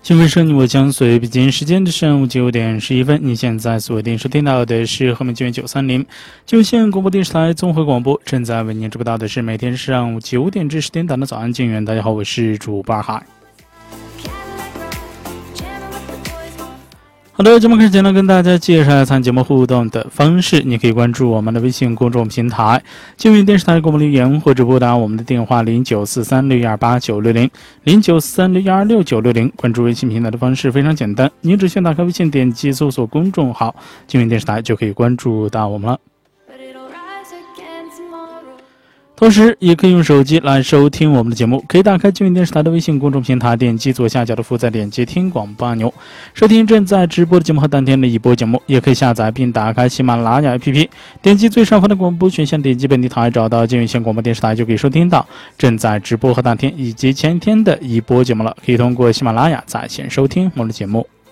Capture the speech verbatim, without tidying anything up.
新闻声你我将随，北京时间的上午九点十一分，你现在锁定收听到的是河门剧院九三零九县广播电视台综合广播，正在为您直播到的是每天上午九点至十点档的早安静园。大家好，我是主播二海。好的，节目开始前呢，跟大家介绍参节目互动的方式。你可以关注我们的微信公众平台静园电视台给我们留言，或者拨打我们的电话零九四三六一二八九六零零九四三六一二六九六零。关注微信平台的方式非常简单，你只需要打开微信，点击搜索公众号静园电视台，就可以关注到我们了。同时也可以用手机来收听我们的节目，可以打开静园电视台的微信公众平台，点击左下角的负载，点击听广播按钮，收听正在直播的节目和当天的一播节目。也可以下载并打开喜马拉雅 A P P， 点击最上方的广播选项，点击本地台，找到静园县广播电视台，就可以收听到正在直播和当天以及前天的一播节目了。可以通过喜马拉雅在线收听我们的节目。